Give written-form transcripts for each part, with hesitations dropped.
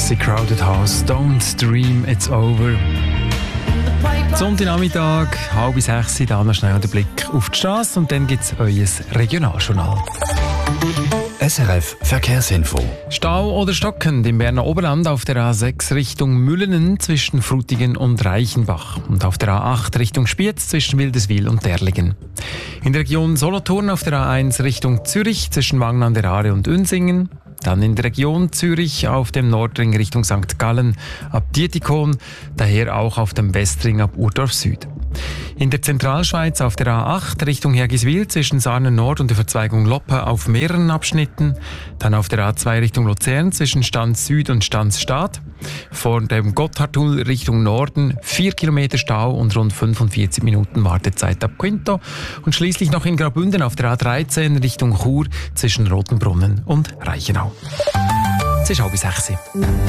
Classic Crowded House, Don't Dream It's Over. Sonntagnachmittag, 5:30, da noch schnell den Blick auf die Straße und dann gibt es euer Regionaljournal. SRF Verkehrsinfo. Stau oder stockend im Berner Oberland auf der A6 Richtung Müllenen zwischen Frutigen und Reichenbach und auf der A8 Richtung Spiez zwischen Wildeswil und Derlingen. In der Region Solothurn auf der A1 Richtung Zürich zwischen Wangen an der Aare und Unsingen. Dann in der Region Zürich auf dem Nordring Richtung St. Gallen ab Dietikon, daher auch auf dem Westring ab Urdorf Süd. In der Zentralschweiz auf der A8 Richtung Hergiswil zwischen Sarnen Nord und der Verzweigung Loppe auf mehreren Abschnitten. Dann auf der A2 Richtung Luzern zwischen Stanz Süd und Stanz Stadt. Vor dem Gotthardtunnel Richtung Norden 4 Kilometer Stau und rund 45 Minuten Wartezeit ab Quinto. Und schließlich noch in Graubünden auf der A13 Richtung Chur zwischen Rotenbrunnen und Reichenau. Es ist 5:30.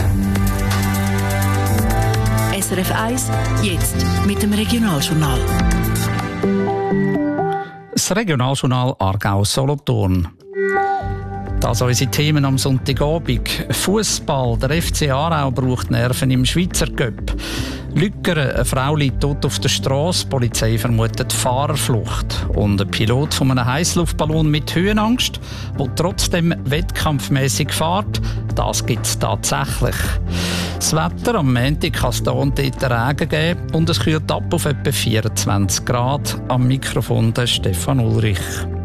SRF 1, jetzt mit dem Regionaljournal. Das Regionaljournal Aargau-Solothurn. Das sind unsere Themen am Sonntagabend. Fußball. Der FC Aarau braucht Nerven im Schweizer Cup. Lückeren. Eine Frau liegt tot auf der Strasse. Die Polizei vermutet Fahrerflucht. Und ein Pilot von einem Heissluftballon mit Höhenangst, der trotzdem wettkampfmäßig fährt. Das gibt es tatsächlich. Das Wetter. Am Montag kann es hier und dort Regen geben. Und es kühlt ab auf etwa 24 Grad. Am Mikrofon der Stefan Ulrich.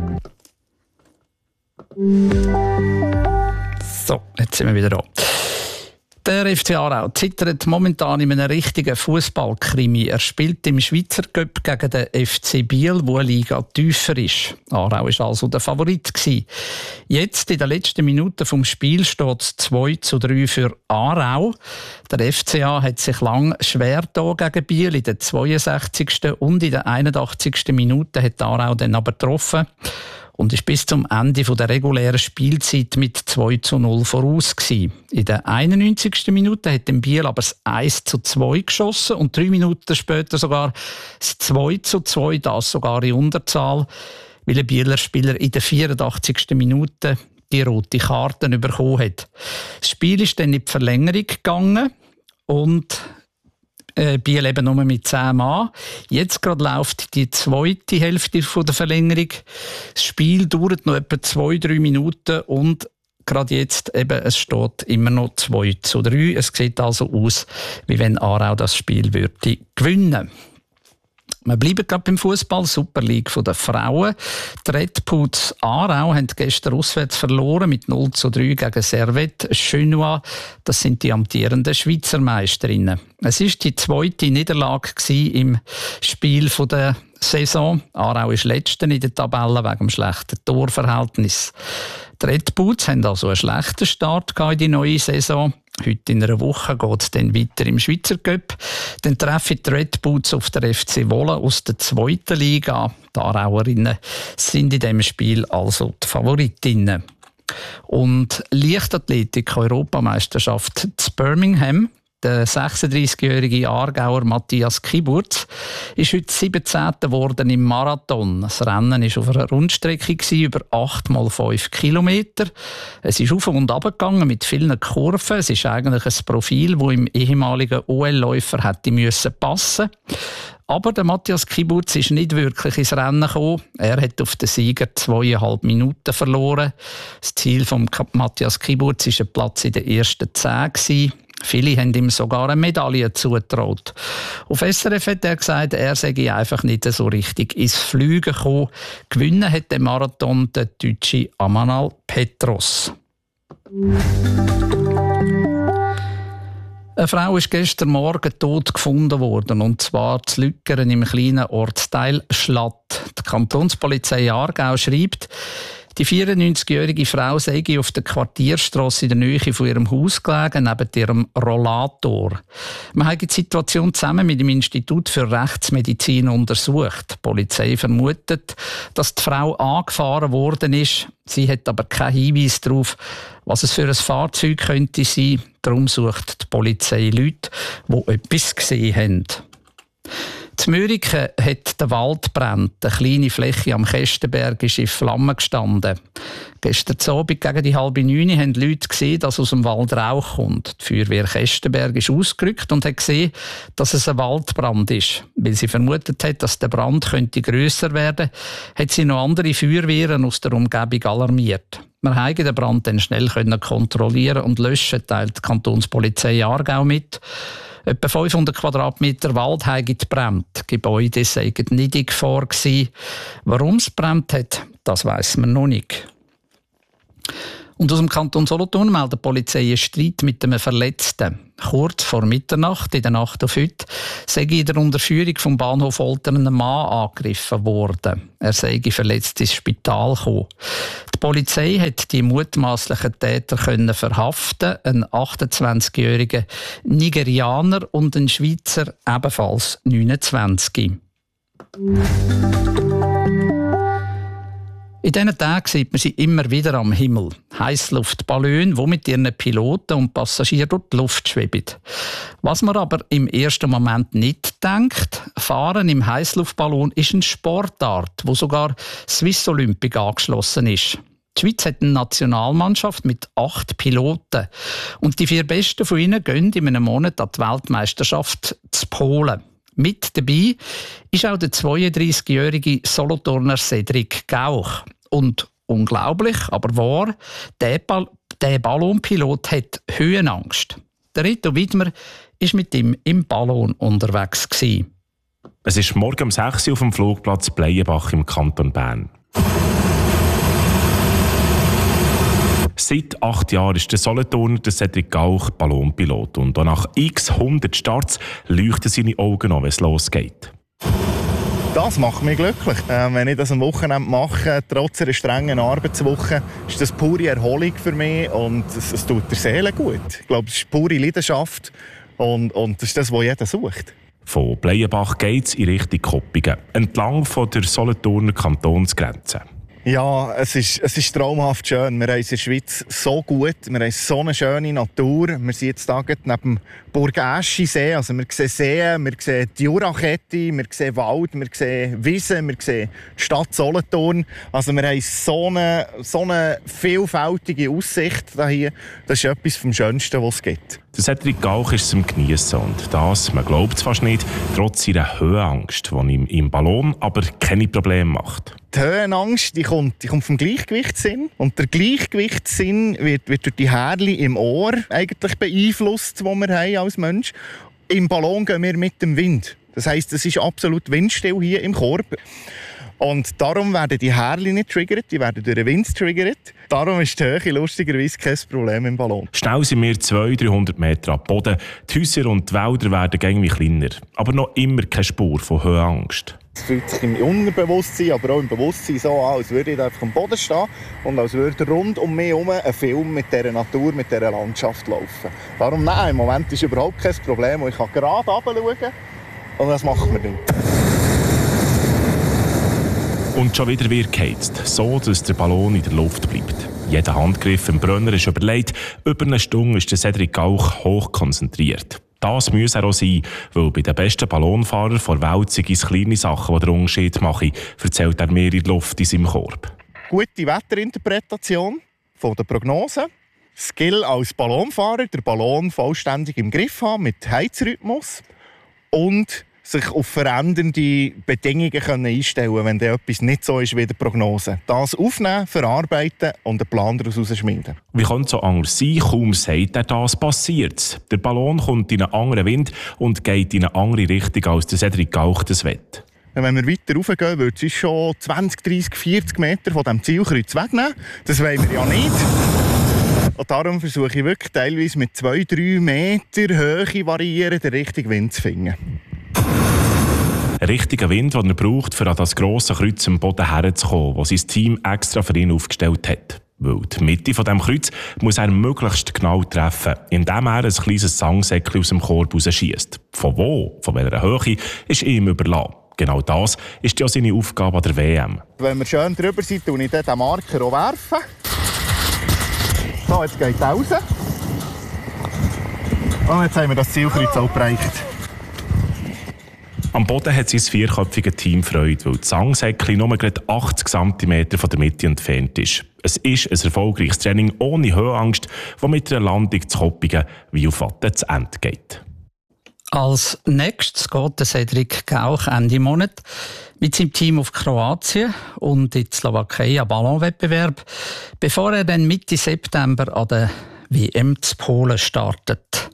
So, jetzt sind wir wieder da. Der FC Aarau zittert momentan in einem richtigen Fußballkrimi. Er spielt im Schweizer Cup gegen den FC Biel, wo eine Liga tiefer ist. Aarau war also der Favorit gewesen. Jetzt, in den letzten Minuten vom Spiel, steht es 2:3 für Aarau. Der FCA hat sich lang schwer da gegen Biel. In der 62. und in der 81. Minute hat Aarau dann aber getroffen und ist bis zum Ende der regulären Spielzeit mit 2:0 voraus gewesen. In der 91. Minute hat Biel aber das 1:2 geschossen und 3 Minuten später sogar das 2:2, das sogar in Unterzahl, weil ein Bieler Spieler in der 84. Minute die rote Karte bekommen hat. Das Spiel ist dann in die Verlängerung gegangen und Biel eben nur mit 10 Mann. Jetzt gerade läuft die zweite Hälfte der Verlängerung. Das Spiel dauert noch etwa 2-3 Minuten und gerade jetzt eben, es steht immer noch 2:3. Es sieht also aus, wie wenn Aarau das Spiel würde gewinnen. Wir bleiben gerade beim Fußball. Super League der Frauen. Die Red Boots Aarau haben gestern auswärts verloren mit 0:3 gegen Servette Chenois. Das sind die amtierenden Schweizer Meisterinnen. Es war die zweite Niederlage im Spiel der Saison. Aarau ist Letzte in der Tabelle wegen dem schlechten Torverhältnis. Die Red Boots haben also einen schlechten Start in die neue Saison. Heute in einer Woche geht es dann weiter im Schweizer Cup. Dann treffen die Red Boots auf der FC Wolle aus der 2. Liga. Die Aarauerinnen sind in diesem Spiel also die Favoritinnen. Und Leichtathletik-Europameisterschaft zu Birmingham. Der 36-jährige Aargauer Matthias Kiburz ist heute 17. geworden im Marathon. Das Rennen war auf einer Rundstrecke über 8x5 Kilometer. Es ist auf und ab gegangen mit vielen Kurven. Es ist eigentlich ein Profil, das im ehemaligen OL-Läufer hätte passen müssen. Aber der Matthias Kiburz ist nicht wirklich ins Rennen gekommen. Er hat auf den Sieger 2,5 Minuten verloren. Das Ziel von Matthias Kiburz war ein Platz in den ersten 10 gewesen. Viele haben ihm sogar eine Medaille zugetraut. Auf SRF hat er gesagt, er sei einfach nicht so richtig ins Fliegen gekommen. Gewonnen hat den Marathon der deutsche Amanal Petros. Eine Frau ist gestern Morgen tot gefunden worden, und zwar zu Lückeren im kleinen Ortsteil Schlatt. Die Kantonspolizei Aargau schreibt, die 94-jährige Frau sei auf der Quartierstrasse in der Nähe von ihrem Haus gelegen, neben ihrem Rollator. Man hat die Situation zusammen mit dem Institut für Rechtsmedizin untersucht. Die Polizei vermutet, dass die Frau angefahren worden ist. Sie hat aber keinen Hinweis darauf, was es für ein Fahrzeug könnte sein. Darum sucht die Polizei Leute, die etwas gesehen haben. In Mürike hat der Wald brennt. Eine kleine Fläche am Kestenberg ist in Flammen gestanden. Gestern Abend gegen die 8:30 haben Leute gesehen, dass aus dem Wald Rauch kommt. Die Feuerwehr Kestenberg ist ausgerückt und hat gesehen, dass es ein Waldbrand ist. Weil sie vermutet hat, dass der Brand könnte grösser werden, hat sie noch andere Feuerwehren aus der Umgebung alarmiert. Wir haben den Brand dann schnell kontrollieren und löschen, teilt die Kantonspolizei Aargau mit. Etwa 500 Quadratmeter Wald haben gebrannt. Die Gebäude seien nicht in Gefahr gewesen. Warum es gebrannt hat, das weiss man noch nicht. Und aus dem Kanton Solothurn meldet die Polizei einen Streit mit einem Verletzten. Kurz vor Mitternacht, in der Nacht auf heute, sei in der Unterführung vom Bahnhof Olten ein Mann angegriffen worden. Er sei verletzt ins Spital gekommen. Die Polizei hat die mutmaßlichen Täter verhaften, einen 28-jährigen Nigerianer und einen Schweizer, ebenfalls 29. In diesen Tagen sieht man sie immer wieder am Himmel. Heissluftballone, die mit ihren Piloten und Passagieren durch die Luft schweben. Was man aber im ersten Moment nicht denkt, Fahren im Heissluftballon ist eine Sportart, wo sogar Swiss Olympic angeschlossen ist. Die Schweiz hat eine Nationalmannschaft mit 8 Piloten. Und die 4 Besten von ihnen gehen in einem Monat an die Weltmeisterschaft zu Polen. Mit dabei ist auch der 32-jährige Solothurner Cedric Gauch. Und unglaublich, aber wahr, der Ballonpilot hat Höhenangst. Der Rito Widmer war mit ihm im Ballon unterwegs. Es ist morgen um 6 Uhr auf dem Flugplatz Bleienbach im Kanton Bern. Seit 8 Jahren ist der Solothurner Cedric Gauch Ballonpilot und auch nach x 100 Starts leuchten seine Augen an, wenn es losgeht. Das macht mich glücklich. Wenn ich das am Wochenende mache, trotz einer strengen Arbeitswoche, ist das pure Erholung für mich und es tut der Seele gut. Ich glaube, es ist pure Leidenschaft und das ist das, was jeder sucht. Von Bleienbach geht es in Richtung Koppingen, entlang von der Solothurner Kantonsgrenze. Ja, es ist traumhaft schön. Wir haben es in der Schweiz so gut. Wir haben so eine schöne Natur. Wir sind jetzt hier neben dem Burg-Eschi-See. Also wir sehen Seen, wir sehen die Jurakette, wir sehen Wald, wir sehen Wiesen, wir sehen die Stadt Solothurn. Also wir haben so eine vielfältige Aussicht hier. Das ist etwas vom Schönsten, was es gibt. Der Cedric Gauch ist zum Geniessen und das, man glaubt es fast nicht, trotz seiner Höhenangst, die ihm im Ballon aber keine Probleme macht. Die Höhenangst die kommt vom Gleichgewichtssinn. Und der Gleichgewichtssinn wird durch die Härchen im Ohr eigentlich beeinflusst, die wir haben als Mensch. Im Ballon gehen wir mit dem Wind. Das heisst, es ist absolut windstill hier im Korb. Und darum werden die Härchen nicht triggert, die werden durch den Wind triggert. Darum ist die Höhe lustigerweise kein Problem im Ballon. Schnell sind wir 200-300 Meter am Boden. Die Häuser und die Wälder werden irgendwie kleiner. Aber noch immer keine Spur von Höhenangst. Es fühlt sich im Unterbewusstsein, aber auch im Bewusstsein so an, als würde ich einfach am Boden stehen und als würde rund um mich herum ein Film mit dieser Natur, mit dieser Landschaft laufen. Darum nein, im Moment ist überhaupt kein Problem. Ich kann gerade runterschauen und das macht mir nichts. Und schon wieder wird geheizt, so dass der Ballon in der Luft bleibt. Jeder Handgriff im Brenner ist überlegt. Über eine Stunde ist der Cedric Gauch hoch konzentriert. Das muss er auch sein, weil bei den besten Ballonfahrern vor Welt sind es kleine Sachen, die den Unterschied machen, erzählt er mir in der Luft in seinem Korb. Gute Wetterinterpretation von der Prognose. Skill als Ballonfahrer, den Ballon vollständig im Griff haben mit Heizrhythmus und sich auf verändernde Bedingungen einstellen können, wenn etwas nicht so ist wie die Prognose. Das aufnehmen, verarbeiten und einen Plan daraus schmieden. Wie könnte es so anders sein? Kaum sagt er das, passiert. Der Ballon kommt in einen anderen Wind und geht in eine andere Richtung, als der Cedric Gauch das will. Wenn wir weiter raufgehen, würde es uns schon 20, 30, 40 Meter von diesem Zielkreuz wegnehmen. Das wollen wir ja nicht. Und darum versuche ich wirklich teilweise mit 2-3 Meter Höhe variieren, den richtigen Wind zu finden. Ein richtiger Wind, den er braucht, um an das grosse Kreuz am Boden herzukommen, das sein Team extra für ihn aufgestellt hat. Weil die Mitte von diesem Kreuz muss er möglichst genau treffen, indem er ein kleines Sangsäckchen aus dem Korb rausschiesst. Von wo, von welcher Höhe, ist ihm überlassen. Genau das ist ja seine Aufgabe an der WM. Wenn wir schön drüber sind, werfe ich den Marker auch werfen. So, jetzt geht er raus. Und jetzt haben wir das Zielkreuz auch bereicht. Am Boden hat sein vierköpfiges Team Freude, weil das Sangsäckchen nur gerade 80 cm von der Mitte entfernt ist. Es ist ein erfolgreiches Training ohne Höhenangst, das mit einer Landung zu Koppingen wie auf Watte zu Ende geht. Als nächstes geht der Cedric Gauch Ende Monat mit seinem Team auf Kroatien und in die Slowakei am Ballonwettbewerb, bevor er dann Mitte September an der WM zu Polen startet.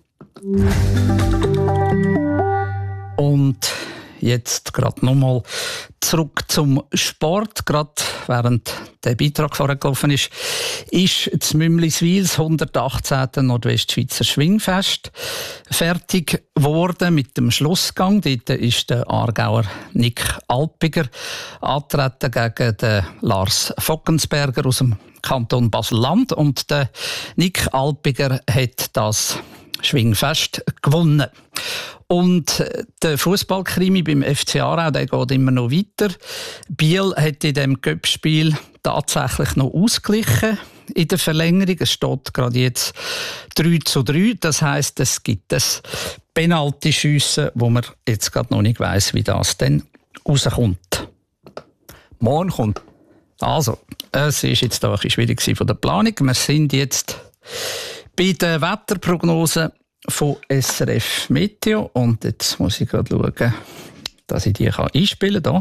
Und jetzt gerade nochmal zurück zum Sport. Gerade während der Beitrag vorher gelaufen ist das Mümliswil, das 118. Nordwestschweizer Schwingfest, fertig geworden mit dem Schlussgang. Dort ist der Aargauer Nick Alpiger angetreten gegen den Lars Fockensberger aus dem Kanton Basel-Land. Und der Nick Alpiger hat das Schwingfest gewonnen. Und der Fußballkrimi beim FC Aarau, der geht immer noch weiter. Biel hat in diesem Cup-Spiel tatsächlich noch ausgeglichen in der Verlängerung. Es steht gerade jetzt 3:3. Das heisst, es gibt ein Penalty-Schiessen, wo man jetzt gerade noch nicht weiss, wie das dann rauskommt. Morgen kommt. Also, es ist jetzt da ein bisschen schwierig von der Planung. Wir sind jetzt bei der Wetterprognose von SRF Meteo. Und jetzt muss ich gerade schauen, dass ich die einspielen kann.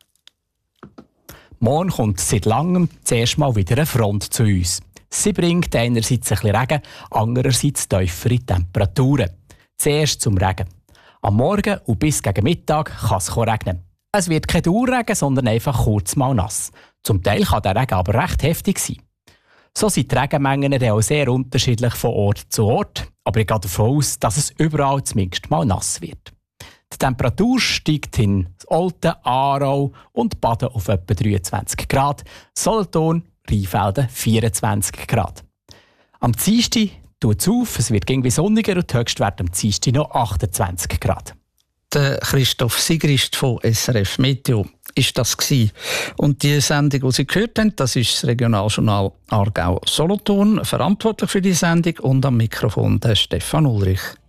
Morgen kommt seit langem zuerst mal wieder eine Front zu uns. Sie bringt einerseits ein bisschen Regen, andererseits tiefere Temperaturen. Zuerst zum Regen. Am Morgen und bis gegen Mittag kann es regnen. Es wird kein Dauerregen, sondern einfach kurz mal nass. Zum Teil kann der Regen aber recht heftig sein. So sind die Regenmengen dann auch sehr unterschiedlich von Ort zu Ort, aber ich gehe davon aus, dass es überall zumindest mal nass wird. Die Temperatur steigt in Olten, Aarau und Baden auf etwa 23 Grad, Solothurn, Rheinfelden 24 Grad. Am Dienstag tut es auf, es wird irgendwie sonniger und der Höchstwert am Dienstag noch 28 Grad. Der Christoph Sigrist von SRF Meteo ist das gewesen. Und die Sendung, die Sie gehört haben, das ist das Regionaljournal Aargau-Solothurn, verantwortlich für die Sendung, und am Mikrofon der Stefan Ulrich.